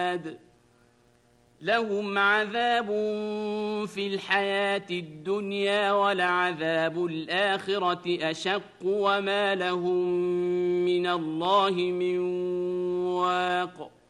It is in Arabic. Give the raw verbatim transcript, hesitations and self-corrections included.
لهم عذاب في الحياة الدنيا ولعذاب الآخرة أشق وما لهم من الله من واق